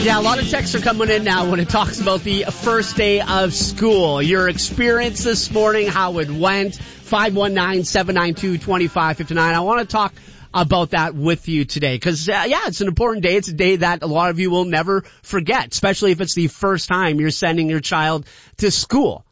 Yeah, a lot of texts are coming in now when it talks about the first day of school. Your experience this morning, how it went, 519-792-2559. I want to talk about that with you today because, it's an important day. It's a day that a lot of you will never forget, especially if it's the first time you're sending your child to school.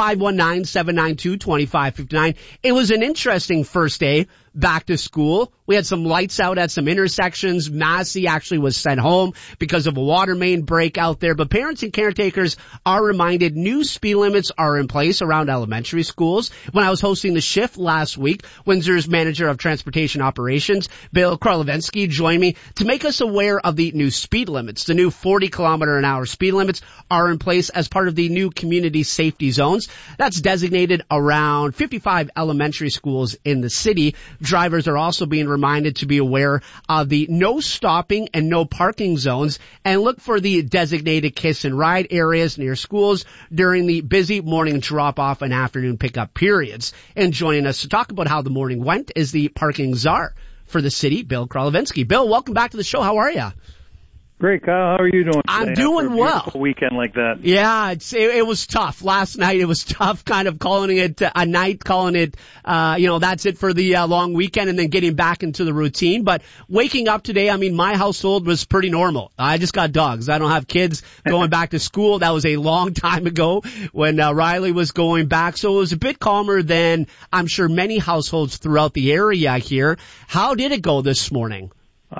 519-792-2559. It was an interesting first day back to school. We had some lights out at some intersections. Massey actually was sent home because of a water main break out there. But parents and caretakers are reminded new speed limits are in place around elementary schools. When I was hosting the shift last week, Windsor's manager of transportation operations, Bill Krolowski, joined me to make us aware of the new speed limits. The new 40-kilometer-an-hour speed limits are in place as part of the new community safety zones. That's designated around 55 elementary schools in the city. Drivers are also being reminded to be aware of the no stopping and no parking zones and look for the designated kiss and ride areas near schools during the busy morning drop-off and afternoon pickup periods. And joining us to talk about how the morning went is the parking czar for the city, Bill Krolowski. Bill, welcome back to the show. How are you? Great, Kyle. How are you doing today? I'm doing well. A weekend like that. Yeah, it was tough. Last night it was tough kind of calling it a night, calling it, that's it for the long weekend and then getting back into the routine. But waking up today, my household was pretty normal. I just got dogs. I don't have kids going back to school. That was a long time ago when Riley was going back. So it was a bit calmer than I'm sure many households throughout the area here. How did it go this morning?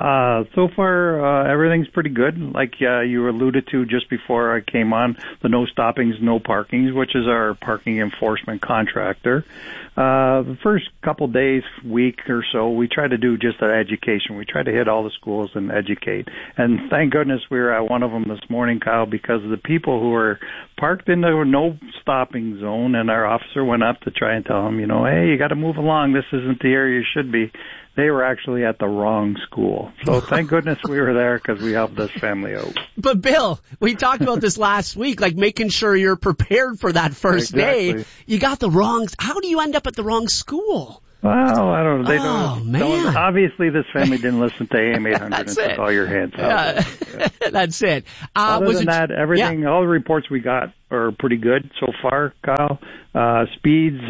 So far, everything's pretty good. Like you alluded to just before I came on, the no stoppings, no parkings, which is our parking enforcement contractor. The first couple days, week or so, we try to do just an education. We try to hit all the schools and educate. And thank goodness we were at one of them this morning, Kyle, because the people who were parked in the no stopping zone, and our officer went up to try and tell them, hey, you got to move along. This isn't the area you should be. They were actually at the wrong school. So thank goodness we were there because we helped this family out. But Bill, we talked about this last week, like making sure you're prepared for that first day. You got the wrong, how do you end up at the wrong school? Well, I don't know. They man. Obviously, this family didn't listen to AM 800 and took all your hands out. That's it. Other than that, everything, all the reports we got are pretty good so far, Kyle. Speeds,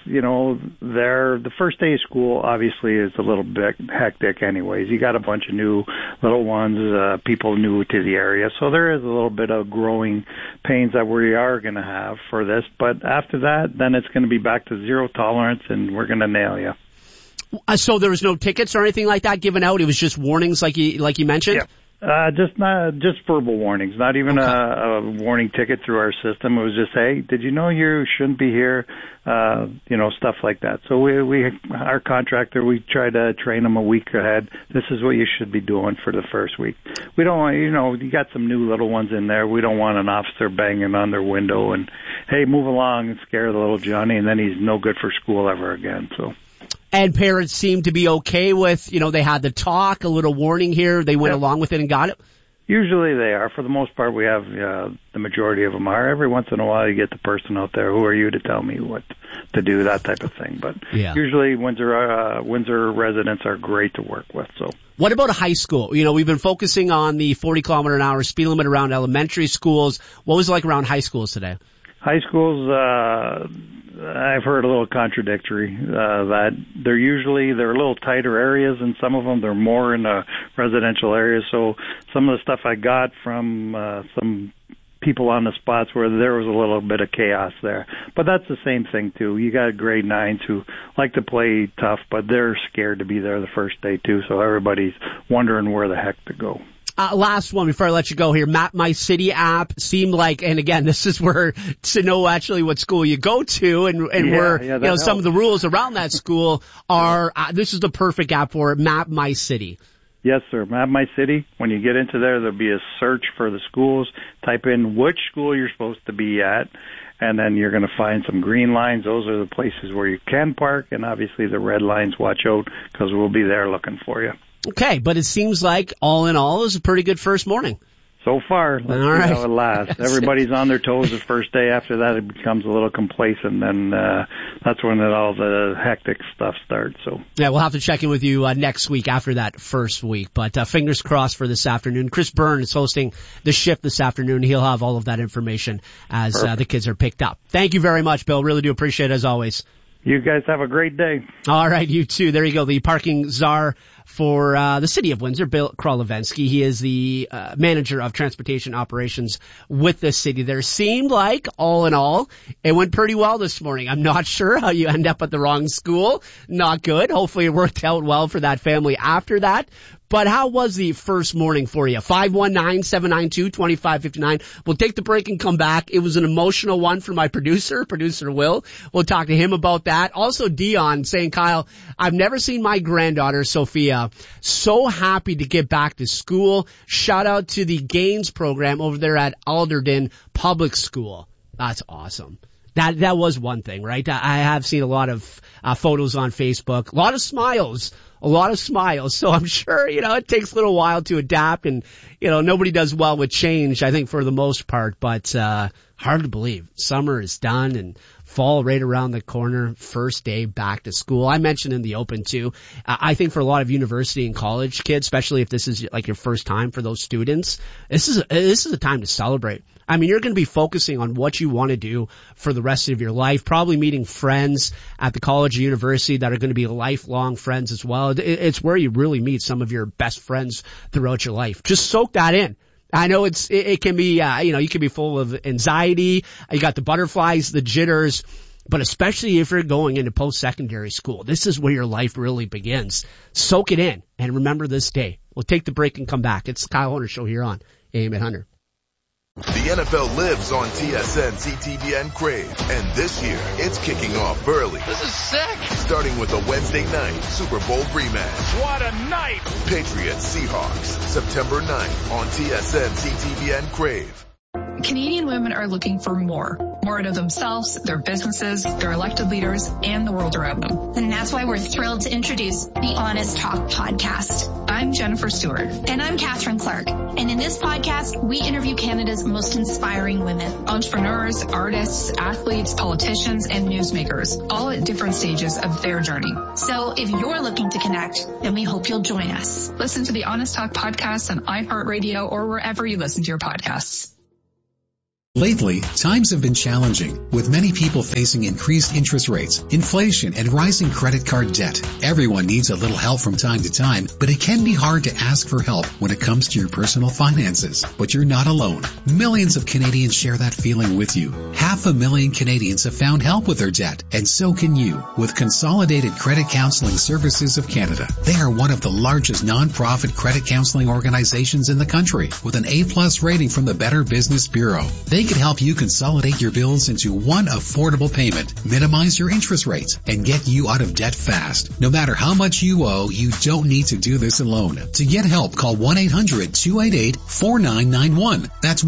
the first day of school obviously is a little bit hectic anyways. You got a bunch of new little ones, people new to the area. So there is a little bit of growing pains that we are going to have for this. But after that, then it's going to be back to zero tolerance and we're going to nail you. So there was no tickets or anything like that given out? It was just warnings like you mentioned? Yeah. Just verbal warnings, not even a warning ticket through our system. It was just, hey, did you know you shouldn't be here? Stuff like that. So our contractor, we try to train them a week ahead. This is what you should be doing for the first week. We don't want, you got some new little ones in there. We don't want an officer banging on their window and, hey, move along and scare the little Johnny, and then he's no good for school ever again. So. And parents seem to be okay with, they had the talk, a little warning here. They went along with it and got it? Usually they are. For the most part, we have the majority of them are. Every once in a while, you get the person out there, who are you to tell me what to do, that type of thing. But usually Windsor residents are great to work with. So. What about a high school? We've been focusing on the 40-kilometer-an-hour speed limit around elementary schools. What was it like around high schools today? High schools, I've heard a little contradictory, that they're a little tighter areas, and some of them they're more in the residential areas. So some of the stuff I got from some people on the spots where there was a little bit of chaos there. But that's the same thing too. You got grade 9s who like to play tough, but they're scared to be there the first day too. So everybody's wondering where the heck to go. Last one before I let you go here. Map My City app seemed like, and again, this is where to know actually what school you go to and where, some of the rules around that school are, this is the perfect app for it, Map My City. Yes, sir. Map My City. When you get into there, there'll be a search for the schools. Type in which school you're supposed to be at, and then you're going to find some green lines. Those are the places where you can park, and obviously the red lines, watch out, because we'll be there looking for you. Okay, but it seems like all in all, it was a pretty good first morning. So far, let's see how it lasts. Everybody's on their toes the first day. After that, it becomes a little complacent, and that's when all the hectic stuff starts. So yeah, we'll have to check in with you next week after that first week. But fingers crossed for this afternoon. Chris Byrne is hosting the shift this afternoon. He'll have all of that information as the kids are picked up. Thank you very much, Bill. Really do appreciate it as always. You guys have a great day. All right, you too. There you go. The parking czar for the city of Windsor, Bill Krolovenski. He is the manager of transportation operations with the city. There seemed like, all in all, it went pretty well this morning. I'm not sure how you end up at the wrong school. Not good. Hopefully it worked out well for that family after that. But how was the first morning for you? 519-792-2559. We'll take the break and come back. It was an emotional one for my producer Will. We'll talk to him about that. Also, Dion saying, Kyle, I've never seen my granddaughter, Sophia, so happy to get back to school. Shout out to the Gains program over there at Alderton Public School. That's awesome. That was one thing, right? I have seen a lot of photos on Facebook. A lot of smiles. So I'm sure, it takes a little while to adapt, and, nobody does well with change, I think, for the most part, but hard to believe. Summer is done and fall right around the corner, first day back to school. I mentioned in the open too, I think for a lot of university and college kids, especially if this is like your first time for those students, this is a time to celebrate. I mean, you're going to be focusing on what you want to do for the rest of your life, probably meeting friends at the college or university that are going to be lifelong friends as well. It's where you really meet some of your best friends throughout your life. Just soak that in. I know it can be, you can be full of anxiety. You got the butterflies, the jitters, but especially if you're going into post-secondary school, this is where your life really begins. Soak it in and remember this day. We'll take the break and come back. It's the Kyle Horner Show here on AM 800. The NFL lives on TSN, CTVN, Crave, and this year it's kicking off early. This is sick. Starting with a Wednesday night Super Bowl rematch. What a night! Patriots Seahawks, September 9th on TSN, CTVN, Crave. Canadian women are looking for more out of themselves, their businesses, their elected leaders, and the world around them. And that's why we're thrilled to introduce the Honest Talk podcast. I'm Jennifer Stewart. And I'm Catherine Clark. And in this podcast, we interview Canada's most inspiring women. Entrepreneurs, artists, athletes, politicians, and newsmakers, all at different stages of their journey. So if you're looking to connect, then we hope you'll join us. Listen to the Honest Talk podcast on iHeartRadio or wherever you listen to your podcasts. Lately, times have been challenging, with many people facing increased interest rates, inflation, and rising credit card debt. Everyone needs a little help from time to time, but it can be hard to ask for help when it comes to your personal finances. But you're not alone. Millions of Canadians share that feeling with you. 500,000 Canadians have found help with their debt, and so can you, with Consolidated Credit Counseling Services of Canada. They are one of the largest non-profit credit counseling organizations in the country, with an A+ rating from the Better Business Bureau. They can help you consolidate your bills into one affordable payment, minimize your interest rates, and get you out of debt fast. No matter how much you owe, you don't need to do this alone. To get help, call 1-800-288-4991. That's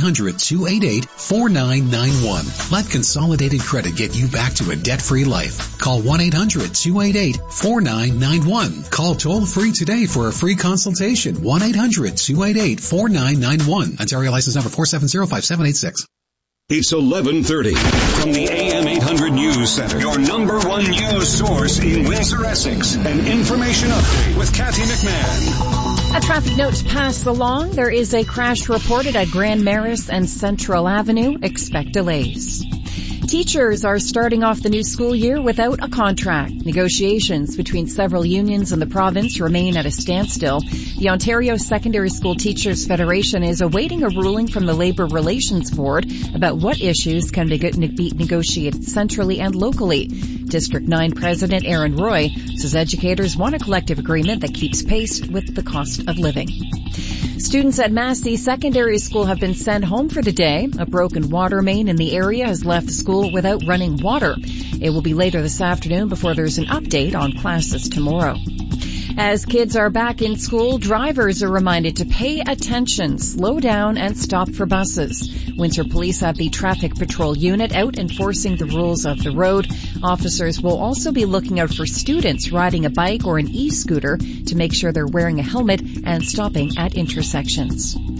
1-800-288-4991. Let Consolidated Credit get you back to a debt-free life. Call 1-800-288-4991. Call toll-free today for a free consultation. 1-800-288-4991. Ontario license number 4705786. It's 11:30 from the AM 800 News Center, your number one news source in Windsor, Essex. An information update with Kathy McMahon. A traffic note passed along. There is a crash reported at Grand Maris and Central Avenue. Expect delays. Teachers are starting off the new school year without a contract. Negotiations between several unions in the province remain at a standstill. The Ontario Secondary School Teachers Federation is awaiting a ruling from the Labour Relations Board about what issues can be negotiated centrally and locally. District 9 President Aaron Roy says educators want a collective agreement that keeps pace with the cost of living. Students at Massey Secondary School have been sent home for the day. A broken water main in the area has left the school without running water. It will be later this afternoon before there's an update on classes tomorrow. As kids are back in school, drivers are reminded to pay attention, slow down, and stop for buses. Windsor Police have the Traffic Patrol Unit out enforcing the rules of the road. Officers will also be looking out for students riding a bike or an e-scooter to make sure they're wearing a helmet and stopping at intersections.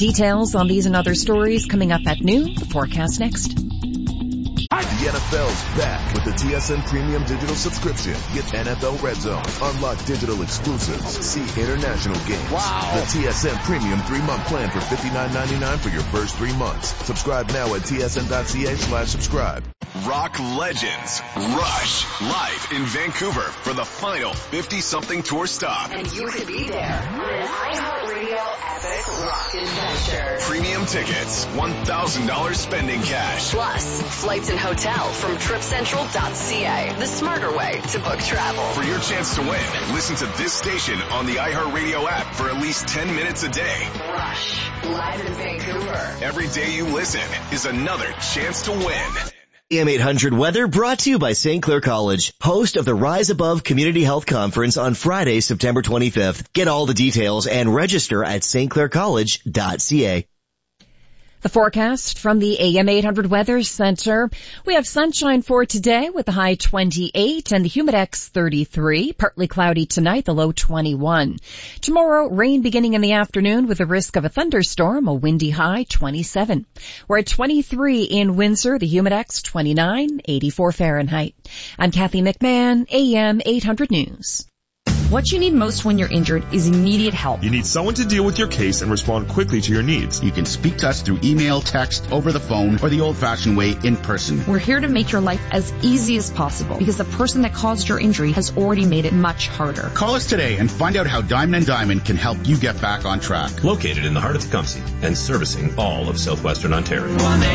Details on these and other stories coming up at noon. The forecast next. The NFL's back with the TSN Premium Digital subscription. Get NFL Red Zone, unlock digital exclusives, see international games. Wow. The TSN Premium 3-month plan for $59.99 for your first 3 months. Subscribe now at tsn.ca/subscribe. Rock legends Rush live in Vancouver for the final 50-something tour stop. And you could be there on an iHeartRadio Epic Rock Adventure. Premium tickets, $1,000 spending cash. Plus, flights and hotel from TripCentral.ca. The smarter way to book travel. For your chance to win, listen to this station on the iHeartRadio app for at least 10 minutes a day. Rush, live in Vancouver. Every day you listen is another chance to win. AM 800 weather brought to you by St. Clair College, host of the Rise Above Community Health Conference on Friday, September 25th. Get all the details and register at stclaircollege.ca. The forecast from the AM 800 Weather Center. We have sunshine for today with the high 28 and the humidex 33. Partly cloudy tonight, the low 21. Tomorrow, rain beginning in the afternoon with the risk of a thunderstorm, a windy high 27. We're at 23 in Windsor, the humidex 29, 84 Fahrenheit. I'm Kathy McMahon, AM 800 News. What you need most when you're injured is immediate help. You need someone to deal with your case and respond quickly to your needs. You can speak to us through email, text, over the phone, or the old-fashioned way, in person. We're here to make your life as easy as possible because the person that caused your injury has already made it much harder. Call us today and find out how Diamond & Diamond can help you get back on track. Located in the heart of Tecumseh and servicing all of southwestern Ontario.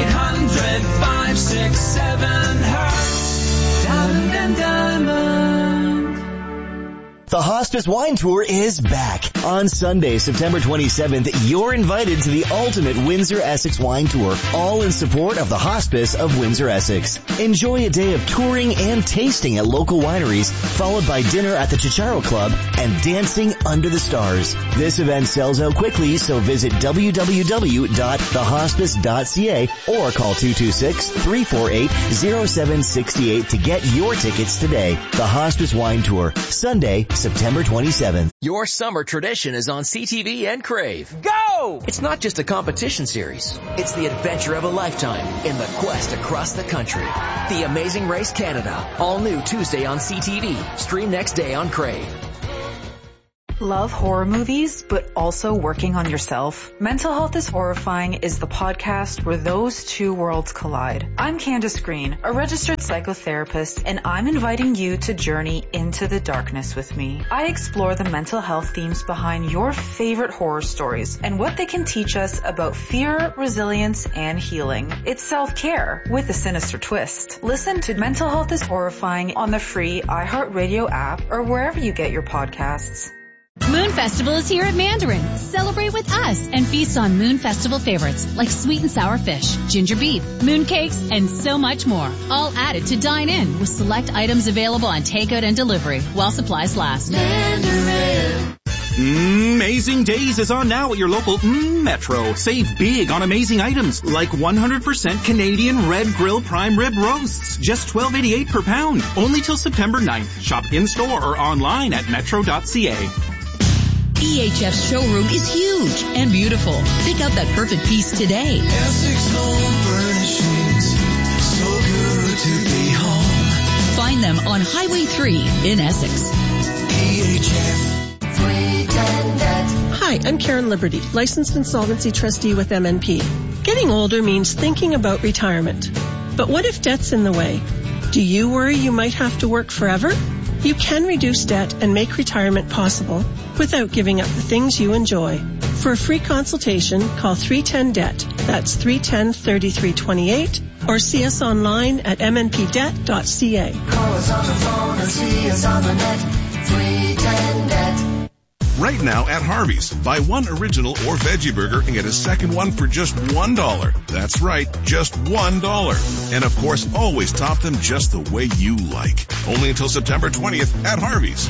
1-800-567-HURT. Diamond & Diamond. The Hospice Wine Tour is back. On Sunday, September 27th, you're invited to the ultimate Windsor Essex Wine Tour, all in support of the Hospice of Windsor Essex. Enjoy a day of touring and tasting at local wineries, followed by dinner at the Chicharo Club and dancing under the stars. This event sells out quickly, so visit www.thehospice.ca or call 226-348-0768 to get your tickets today. The Hospice Wine Tour, Sunday, September 27th. Your summer tradition is on CTV and Crave. Go! It's not just a competition series. It's the adventure of a lifetime in the quest across the country. The Amazing Race Canada. All new Tuesday on CTV. Stream next day on Crave. Love horror movies, but also working on yourself? Mental Health is Horrifying is the podcast where those two worlds collide. I'm Candace Green, a registered psychotherapist, and I'm inviting you to journey into the darkness with me. I explore the mental health themes behind your favorite horror stories and what they can teach us about fear, resilience, and healing. It's self-care with a sinister twist. Listen to Mental Health is Horrifying on the free iHeartRadio app or wherever you get your podcasts. Moon Festival is here at Mandarin. Celebrate with us and feast on Moon Festival favorites like sweet and sour fish, ginger beef, moon cakes, and so much more. All added to dine in with select items available on takeout and delivery while supplies last. Mandarin. Amazing Days is on now at your local Metro. Save big on amazing items like 100% Canadian Red Grill Prime Rib Roasts. Just $12.88 per pound. Only till September 9th. Shop in-store or online at metro.ca. EHF's showroom is huge and beautiful. Pick out that perfect piece today. Essex Home Furnishings, so good to be home. Find them on Highway 3 in Essex. EHF 310 Net. Hi, I'm Karen Liberty, licensed insolvency trustee with MNP. Getting older means thinking about retirement. But what if debt's in the way? Do you worry you might have to work forever? You can reduce debt and make retirement possible without giving up the things you enjoy. For a free consultation, call 310-DEBT. That's 310-3328. Or see us online at mnpdebt.ca. Call us on the phone or see us on the net. 310-DEBT. Right now at Harvey's, buy one original or veggie burger and get a second one for just $1. That's right, just $1. And of course, always top them just the way you like. Only until September 20th at Harvey's.